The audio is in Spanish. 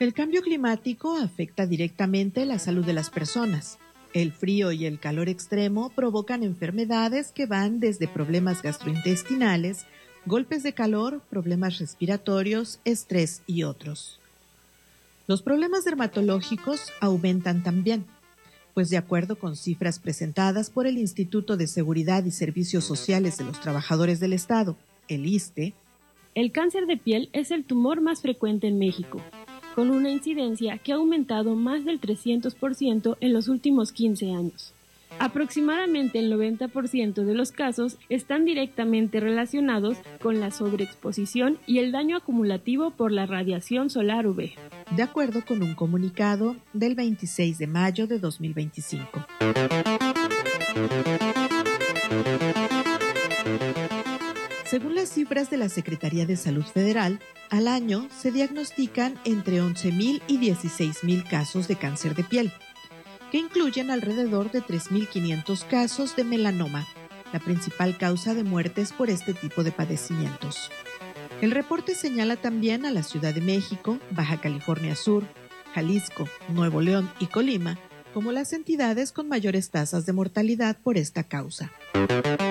El cambio climático afecta directamente la salud de las personas. El frío y el calor extremo provocan enfermedades que van desde problemas gastrointestinales, golpes de calor, problemas respiratorios, estrés y otros. Los problemas dermatológicos aumentan también, pues de acuerdo con cifras presentadas por el Instituto de Seguridad y Servicios Sociales de los Trabajadores del Estado, el ISSSTE, el cáncer de piel es el tumor más frecuente en México, con una incidencia que ha aumentado más del 300% en los últimos 15 años. Aproximadamente el 90% de los casos están directamente relacionados con la sobreexposición y el daño acumulativo por la radiación solar UV. De acuerdo con un comunicado del 26 de mayo de 2025. Según las cifras de la Secretaría de Salud Federal, al año se diagnostican entre 11,000 y 16,000 casos de cáncer de piel, que incluyen alrededor de 3,500 casos de melanoma, la principal causa de muertes por este tipo de padecimientos. El reporte señala también a la Ciudad de México, Baja California Sur, Jalisco, Nuevo León y Colima como las entidades con mayores tasas de mortalidad por esta causa.